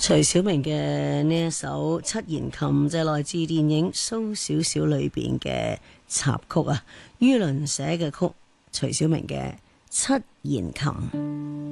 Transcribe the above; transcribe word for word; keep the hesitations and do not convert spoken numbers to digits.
徐小明嘅呢一首七弦琴就係來自電影《蘇小小》裏邊嘅插曲啊，于倫寫嘅曲，徐小明嘅七弦琴。